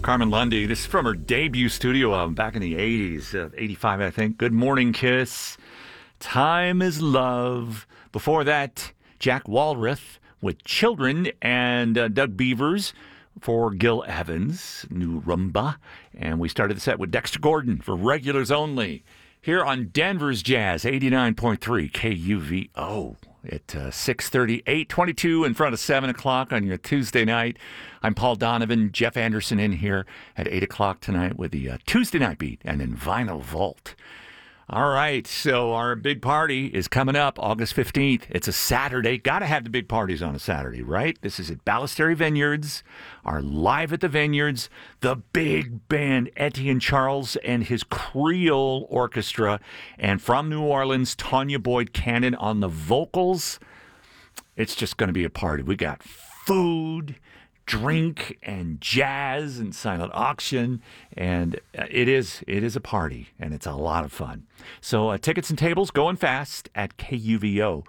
Carmen Lundy. This is from her debut studio album back in the 80s, 85, I think. Good Morning Kiss. Time is Love. Before that, Jack Walrath with Children and Doug Beavers for Gil Evans, New Rumba. And we started the set with Dexter Gordon for Regulars Only. Here on Denver's Jazz, 89.3 KUVO. At 6:30, 8:22 in front of 7 o'clock on your Tuesday night. I'm Paul Donovan, Jeff Anderson in here at 8 o'clock tonight with the Tuesday Night Beat and then Vinyl Vault. All right, so our big party is coming up August 15th. It's a Saturday. Got to have the big parties on a Saturday, right? This is at Ballesteri Vineyards, our Live at the Vineyards, the big band, Etienne Charles and his Creole Orchestra, and from New Orleans, Tanya Boyd Cannon on the vocals. It's just going to be a party. We got food, drink, and jazz and silent auction, and it is a party, and it's a lot of fun. So tickets and tables going fast at kuvo.org.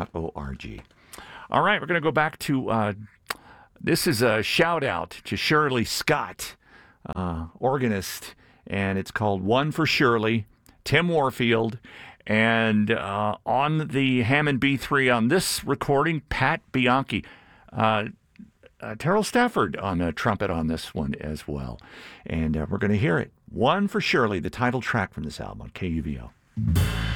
All right, we're going to go back to this is a shout out to Shirley Scott, organist, and it's called One for Shirley, Tim Warfield. And on the Hammond B3 on this recording, Pat Bianchi. Terrell Stafford on a trumpet on this one as well. And we're going to hear it. One for Shirley, the title track from this album on KUVO.